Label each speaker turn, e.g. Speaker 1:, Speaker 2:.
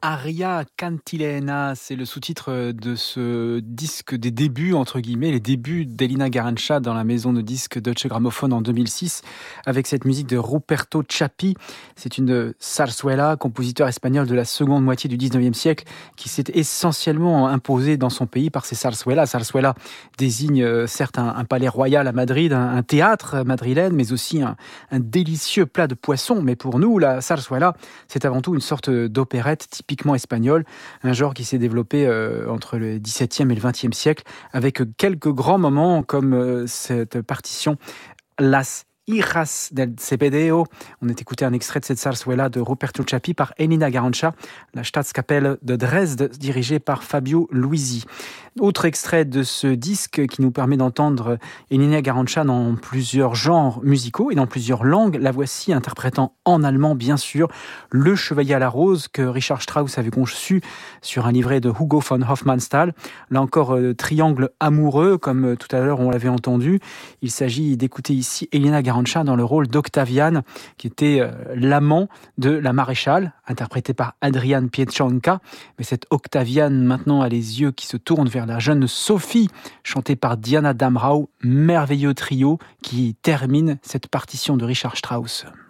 Speaker 1: Aria Cantilena, c'est le sous-titre de ce disque des débuts, entre guillemets, les débuts d'Elina Garancha dans la maison de disques Deutsche Grammophon en 2006, avec cette musique de Ruperto Chapí. C'est une zarzuela, compositeur espagnol de la seconde moitié du 19e siècle, qui s'est essentiellement imposé dans son pays par ses zarzuelas. Zarzuela désigne certes un palais royal à Madrid, un théâtre madrilène, mais aussi un délicieux plat de poisson. Mais pour nous, la zarzuela, c'est avant tout une sorte d'opérette typiquement espagnole, un genre qui s'est développé entre le XVIIe et le XXe siècle, avec quelques grands moments comme cette partition Las Hijas del Zebedeo. On a écouté un extrait de cette zarzuela de Ruperto Chapí par Elina Garancha, la Staatskapelle de Dresde, dirigée par Fabio Luisi. Autre extrait de ce disque qui nous permet d'entendre Elina Garancha dans plusieurs genres musicaux et dans plusieurs langues. La voici interprétant en allemand, bien sûr, Le Chevalier à la Rose que Richard Strauss avait conçu sur un livret de Hugo von Hofmannsthal. Là encore, triangle amoureux, comme tout à l'heure on l'avait entendu. Il s'agit d'écouter ici Elina Garancha dans le rôle d'Octavian, qui était l'amant de la maréchale, interprété par Adrian Pieczonka. Mais cette Octavian, maintenant, a les yeux qui se tournent vers la jeune Sophie, chantée par Diana Damrau, merveilleux trio qui termine cette partition de Richard Strauss.